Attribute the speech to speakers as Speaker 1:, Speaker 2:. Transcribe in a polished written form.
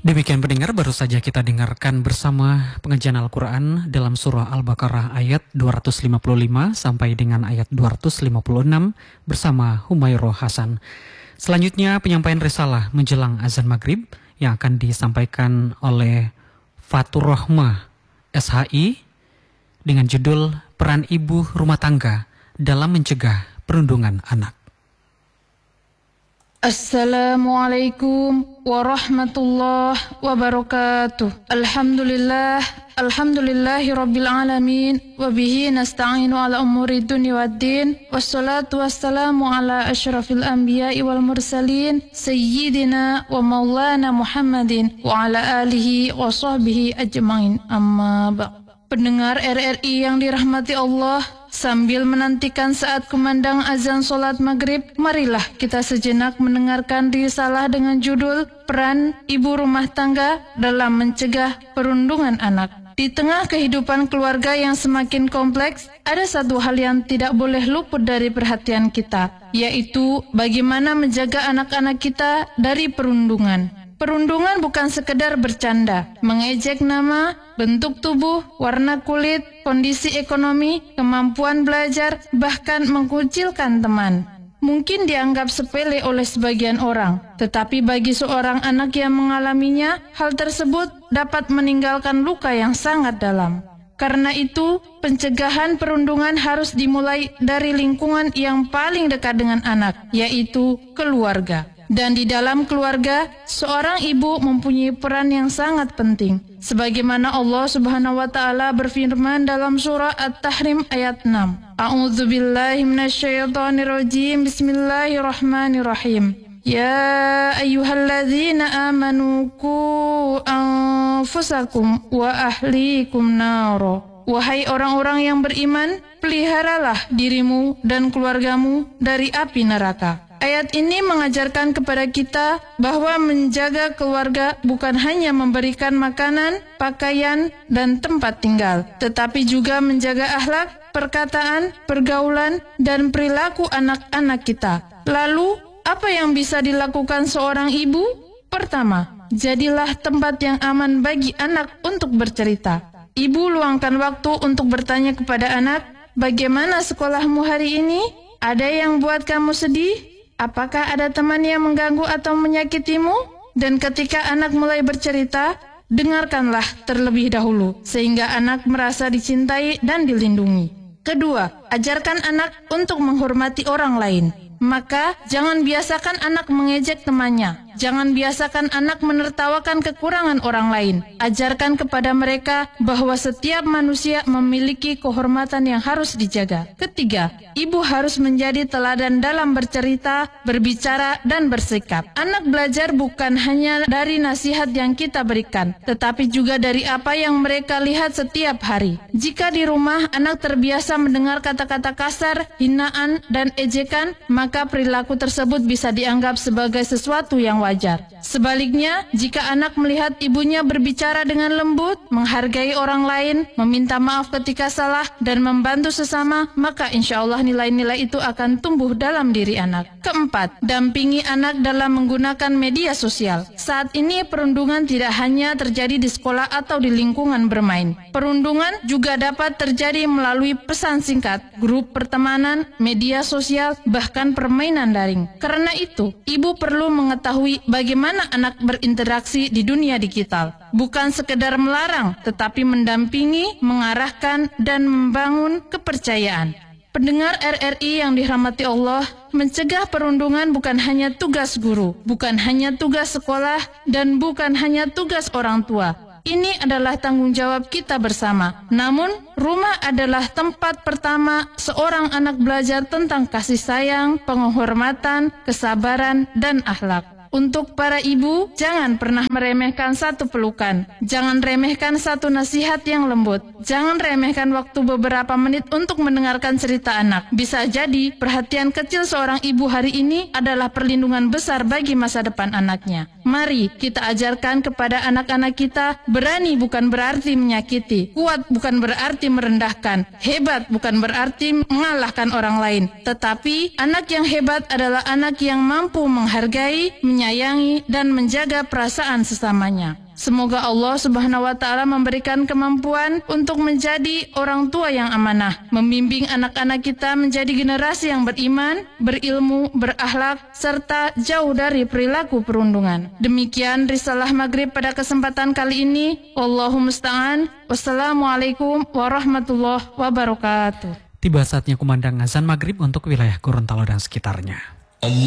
Speaker 1: Demikian pendengar, baru saja kita dengarkan bersama pengajian Al-Quran dalam surah Al-Baqarah ayat 255 sampai dengan ayat 256 bersama Humayroh Hasan. Selanjutnya penyampaian risalah menjelang azan maghrib yang akan disampaikan oleh Fatur Rahmah SHI dengan judul Peran Ibu Rumah Tangga dalam Mencegah Perundungan Anak.
Speaker 2: Assalamualaikum warahmatullahi wabarakatuh. Alhamdulillahi rabbil alamin. Wabihi nasta'inu ala umuri dunya waddin. Wassalatu wassalamu ala ashrafil anbiya'i wal mursalin. Sayyidina wa maulana Muhammadin. Wa ala alihi wa sahbihi ajma'in. Amma ba'd. Pendengar RRI yang dirahmati Allah, sambil menantikan saat kumandang azan sholat maghrib, marilah kita sejenak mendengarkan risalah dengan judul Peran Ibu Rumah Tangga dalam Mencegah Perundungan Anak. Di tengah kehidupan keluarga yang semakin kompleks, ada satu hal yang tidak boleh luput dari perhatian kita, yaitu bagaimana menjaga anak-anak kita dari perundungan. Perundungan bukan sekedar bercanda, mengejek nama, bentuk tubuh, warna kulit, kondisi ekonomi, kemampuan belajar, bahkan mengkucilkan teman. Mungkin dianggap sepele oleh sebagian orang, tetapi bagi seorang anak yang mengalaminya, hal tersebut dapat meninggalkan luka yang sangat dalam. Karena itu, pencegahan perundungan harus dimulai dari lingkungan yang paling dekat dengan anak, yaitu keluarga. Dan di dalam keluarga, seorang ibu mempunyai peran yang sangat penting. Sebagaimana Allah Subhanahu wa taala berfirman dalam surah At-Tahrim ayat 6. A'udzubillahi minasyaitonirrajim. Bismillahirrahmanirrahim. Ya ayyuhalladzina amanu qu anfusakum wa ahlikum naro. Wahai orang-orang yang beriman, peliharalah dirimu dan keluargamu dari api neraka. Ayat ini mengajarkan kepada kita bahwa menjaga keluarga bukan hanya memberikan makanan, pakaian, dan tempat tinggal, tetapi juga menjaga akhlak, perkataan, pergaulan, dan perilaku anak-anak kita. Lalu, apa yang bisa dilakukan seorang ibu? Pertama, jadilah tempat yang aman bagi anak untuk bercerita. Ibu luangkan waktu untuk bertanya kepada anak, bagaimana sekolahmu hari ini? Ada yang buat kamu sedih? Apakah ada teman yang mengganggu atau menyakitimu? Dan ketika anak mulai bercerita, dengarkanlah terlebih dahulu, sehingga anak merasa dicintai dan dilindungi. Kedua, ajarkan anak untuk menghormati orang lain. Maka, jangan biasakan anak mengejek temannya. Jangan biasakan anak menertawakan kekurangan orang lain. Ajarkan kepada mereka bahwa setiap manusia memiliki kehormatan yang harus dijaga. Ketiga, ibu harus menjadi teladan dalam bercerita, berbicara, dan bersikap. Anak belajar bukan hanya dari nasihat yang kita berikan, tetapi juga dari apa yang mereka lihat setiap hari. Jika di rumah anak terbiasa mendengar kata-kata kasar, hinaan, dan ejekan, maka perilaku tersebut bisa dianggap sebagai sesuatu yang wajar. Sebaliknya, jika anak melihat ibunya berbicara dengan lembut, menghargai orang lain, meminta maaf ketika salah, dan membantu sesama, maka insya Allah nilai-nilai itu akan tumbuh dalam diri anak. Keempat, dampingi anak dalam menggunakan media sosial. Saat ini perundungan tidak hanya terjadi di sekolah atau di lingkungan bermain. Perundungan juga dapat terjadi melalui pesan singkat, grup pertemanan, media sosial, bahkan permainan daring. Karena itu, ibu perlu mengetahui bagaimana anak berinteraksi di dunia digital. Bukan sekedar melarang, tetapi mendampingi, mengarahkan, dan membangun kepercayaan. Pendengar RRI yang dirahmati Allah, mencegah perundungan bukan hanya tugas guru, bukan hanya tugas sekolah, dan bukan hanya tugas orang tua. Ini adalah tanggung jawab kita bersama. Namun, rumah adalah tempat pertama seorang anak belajar tentang kasih sayang, penghormatan, kesabaran, dan akhlak. Untuk para ibu, jangan pernah meremehkan satu pelukan. Jangan remehkan satu nasihat yang lembut. Jangan remehkan waktu beberapa menit untuk mendengarkan cerita anak. Bisa jadi, perhatian kecil seorang ibu hari ini adalah perlindungan besar bagi masa depan anaknya. Mari kita ajarkan kepada anak-anak kita, berani bukan berarti menyakiti, kuat bukan berarti merendahkan, hebat bukan berarti mengalahkan orang lain. Tetapi anak yang hebat adalah anak yang mampu menghargai, menyayangi, dan menjaga perasaan sesamanya. Semoga Allah Subhanahu wa Ta'ala memberikan kemampuan untuk menjadi orang tua yang amanah, membimbing anak-anak kita menjadi generasi yang beriman, berilmu, berakhlak, serta jauh dari perilaku perundungan. Demikian risalah Maghrib pada kesempatan kali ini. Wallahu musta'an. Wassalamualaikum warahmatullahi wabarakatuh.
Speaker 1: Tiba saatnya kumandang azan maghrib untuk wilayah Gorontalo dan sekitarnya.